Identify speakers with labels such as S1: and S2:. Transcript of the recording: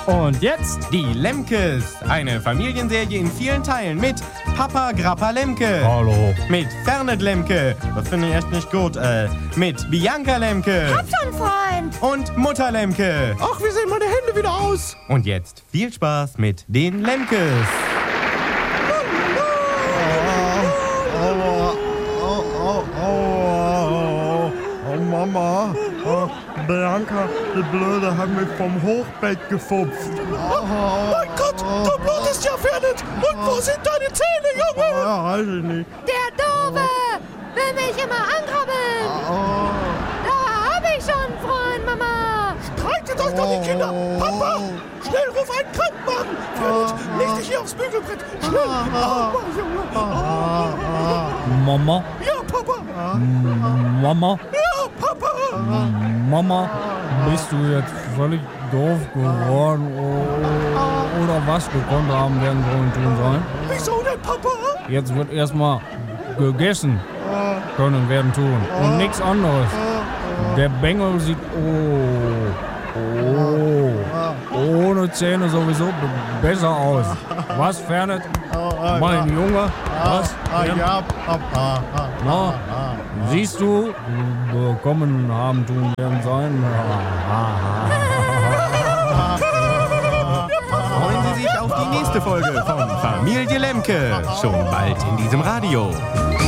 S1: Und jetzt
S2: Die Lemkes, eine Familienserie in vielen Teilen mit Papa Grappa Lemke.
S1: Hallo.
S2: Mit Fernet Lemke, das finde ich echt nicht gut, mit Bianca Lemke.
S3: Hab schon, Freund.
S2: Und Mutter Lemke.
S4: Ach, wie sehen meine Hände wieder aus?
S2: Und jetzt viel Spaß mit den Lemkes.
S4: Oh, Mama. Bianca, die Blöde, hat mich vom Hochbett gefupft. Mein Gott, du blutest ja, Fernet. Und wo sind deine Zähne, Junge? Ja, weiß ich nicht.
S3: Der Doofe will mich immer ankrabbeln. Da hab ich schon, Freund, Mama.
S4: Streitet euch doch, die Kinder. Papa, schnell ruf einen Krankenwagen. Fernet, leg dich hier aufs Bügelbrett. Schnell.
S1: Mama?
S4: Ja, Papa.
S1: Mama?
S4: Ja, Papa.
S1: Mama, bist du jetzt völlig doof geworden? Oder was gekonnt haben werden sollen tun sein?
S4: Wieso denn, Papa?
S1: Jetzt wird erstmal gegessen können werden tun. Und nichts anderes. Der Bengel sieht ohne Zähne sowieso besser aus. Was, Fernet? Mein Junge? Was?
S4: Ja, Papa.
S1: Na, siehst du, bekommen haben tun werden sein.
S2: Freuen Sie sich auf die nächste Folge von Familie Lemke. Schon bald in diesem Radio.